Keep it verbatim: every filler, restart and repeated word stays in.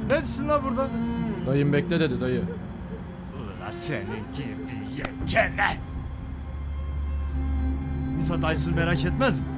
Ne diyorsun la burada? Dayım bekle dedi dayı. Ula senin gibi yekene. İnsan dayısını merak etmez mi?